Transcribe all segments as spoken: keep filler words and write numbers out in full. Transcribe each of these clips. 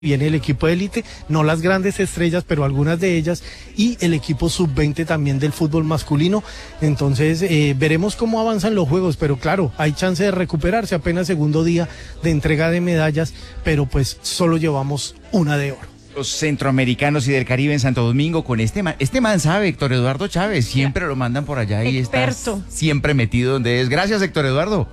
Viene el equipo de élite, no las grandes estrellas, pero algunas de ellas, y el equipo sub veinte también del fútbol masculino. Entonces eh, veremos cómo avanzan los juegos, pero claro, hay chance de recuperarse, apenas segundo día de entrega de medallas, pero pues solo llevamos una de oro. Los centroamericanos y del Caribe en Santo Domingo con este man, este man sabe, Héctor Eduardo Chávez, siempre lo mandan por allá y está siempre metido donde es. Gracias, Héctor Eduardo.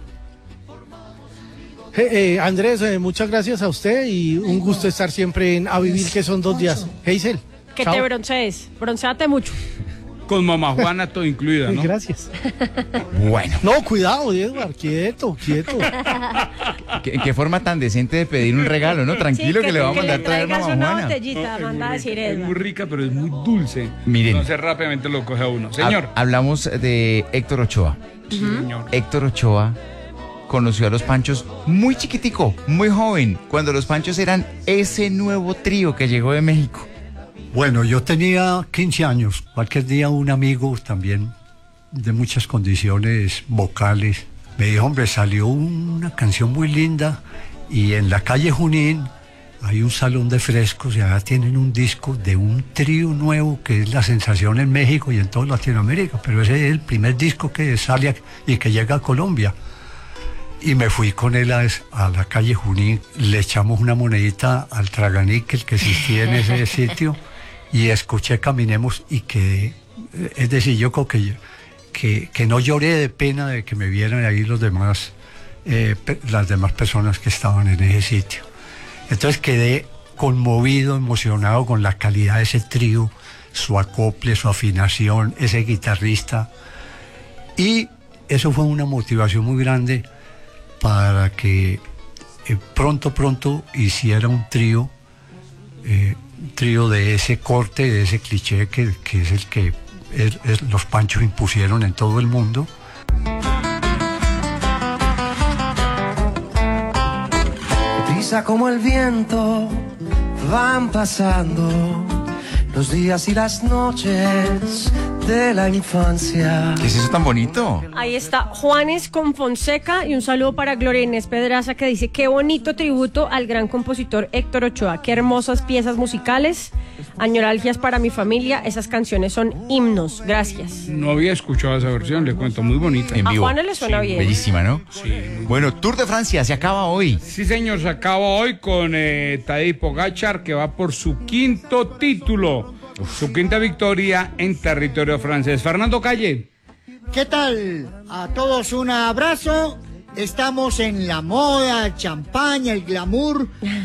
Eh, eh, Andrés, eh, muchas gracias a usted y un gusto estar siempre en A Vivir, que son dos días. Hazel. Que chao. te broncees, bronceate mucho. Con mamá Juana todo incluida, ¿no? Gracias. Bueno. No, cuidado, Edward, quieto, quieto. ¿Qué, qué forma tan decente de pedir un regalo, ¿no? Tranquilo, sí, que, que le vamos a mandar le traer mamá una Juana. botellita, No, manda a decir es Edward. muy rica, pero es muy dulce. Miren. Entonces rápidamente lo coge a uno. Señor. Ha- hablamos de Héctor Ochoa. Sí, señor. Héctor Ochoa conoció a los Panchos muy chiquitico, muy joven, cuando los Panchos eran ese nuevo trío que llegó de México. Bueno, yo tenía quince años. Cualquier día un amigo también de muchas condiciones vocales me dijo, hombre, salió una canción muy linda y en la calle Junín hay un salón de frescos y allá tienen un disco de un trío nuevo que es la sensación en México y en toda Latinoamérica, pero ese es el primer disco que sale y que llega a Colombia. Y me fui con él a, a la calle Junín, le echamos una monedita al traganíquel que existía en ese sitio y escuché Caminemos y que, es decir, yo creo que, que, que no lloré de pena de que me vieran ahí los demás, eh, pe- las demás personas que estaban en ese sitio. Entonces quedé conmovido, emocionado con la calidad de ese trío, su acople, su afinación, ese guitarrista, y eso fue una motivación muy grande para que eh, pronto, pronto hiciera un trío, eh, un trío de ese corte, de ese cliché que, que es el que es, es, los Panchos impusieron en todo el mundo. Prisa como el viento, van pasando los días y las noches de la infancia. ¿Qué es eso tan bonito? Ahí está Juanes con Fonseca y un saludo para Gloria Inés Pedraza que dice: qué bonito tributo al gran compositor Héctor Ochoa, qué hermosas piezas musicales, añoralgias para mi familia, esas canciones son himnos, gracias. No había escuchado esa versión, le cuento, muy bonita. En A vivo. Juanes le suena Sí, bien. bellísima, ¿no? Sí, muy Bueno, Tour de Francia se acaba hoy. Sí, señor, se acaba hoy con eh, Tadej Pogačar, que va por su quinto título, su quinta victoria en territorio francés. Fernando Calle. ¿Qué tal? A todos un abrazo. Estamos en la moda, el champaña, el glamour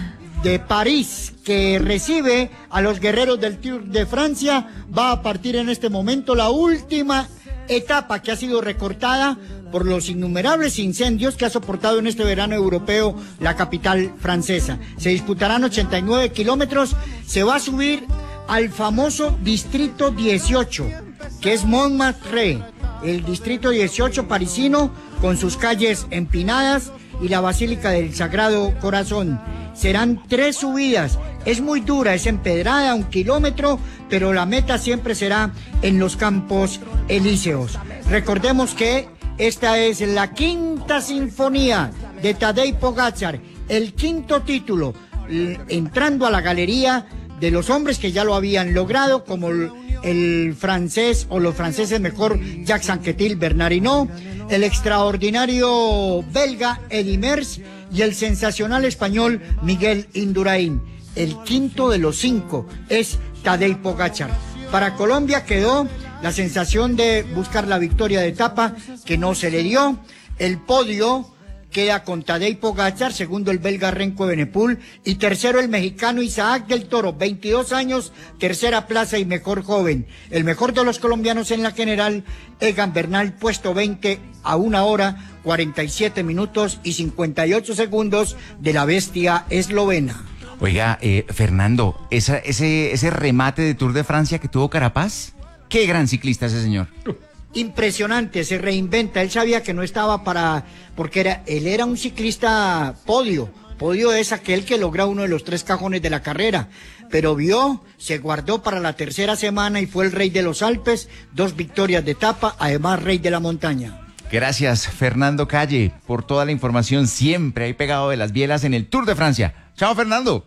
de París, que recibe a los guerreros del Tour de Francia. Va a partir en este momento la última etapa que ha sido recortada por los innumerables incendios que ha soportado en este verano europeo la capital francesa. Se disputarán ochenta y nueve kilómetros, se va a subir al famoso distrito dieciocho, que es Montmartre, el distrito dieciocho parisino, con sus calles empinadas y la Basílica del Sagrado Corazón. Serán tres subidas, es muy dura, es empedrada, un kilómetro, pero la meta siempre será en los Campos Elíseos. Recordemos que esta es la quinta sinfonía de Tadej Pogačar, el quinto título, l- entrando a la galería de los hombres que ya lo habían logrado, como el, el francés, o los franceses mejor, Jacques Anquetil, Bernard Hinault, el extraordinario belga Eddy Merckx y el sensacional español Miguel Indurain. El quinto de los cinco es Tadej Pogačar. Para Colombia quedó la sensación de buscar la victoria de etapa, que no se le dio. El podio queda con Tadej Pogačar, segundo el belga Renko Evenepoel y tercero el mexicano Isaac del Toro, veintidós años, tercera plaza y mejor joven. El mejor de los colombianos en la general, Egan Bernal, puesto veinte a una hora, cuarenta y siete minutos y cincuenta y ocho segundos de la bestia eslovena. Oiga, eh, Fernando, esa, ese, ese remate de Tour de Francia que tuvo Carapaz, qué gran ciclista ese señor. Impresionante, se reinventa. Él sabía que no estaba para, porque era, él era un ciclista podio. Podio es aquel que logra uno de los tres cajones de la carrera, pero vio, se guardó para la tercera semana y fue el rey de los Alpes, dos victorias de etapa, además rey de la montaña. Gracias, Fernando Calle, por toda la información siempre ahí pegado de las bielas en el Tour de Francia. Chao, Fernando.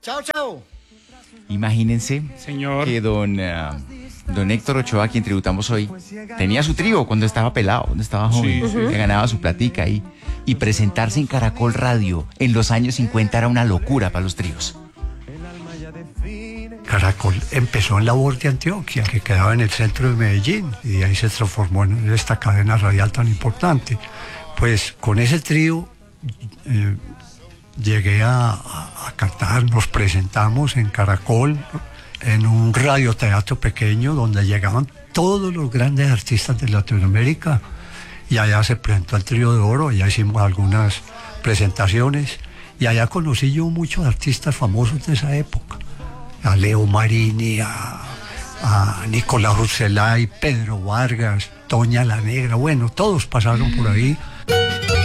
Chao, chao. Imagínense Señor. que don, uh, don Héctor Ochoa, a quien tributamos hoy, tenía su trío cuando estaba pelado, cuando estaba joven, Sí, que ganaba su platica ahí. Y presentarse en Caracol Radio en los años cincuenta era una locura para los tríos. Caracol empezó en la voz de Antioquia, que quedaba en el centro de Medellín, y de ahí se transformó en esta cadena radial tan importante. Pues con ese trío eh, llegué a, a, a cantar, nos presentamos en Caracol, en un radioteatro pequeño donde llegaban todos los grandes artistas de Latinoamérica, y allá se presentó el Trío de Oro, allá hicimos algunas presentaciones, y allá conocí yo muchos artistas famosos de esa época, a Leo Marini, a, a Nicolás Urselay, Pedro Vargas, Toña la Negra, bueno, todos pasaron por ahí.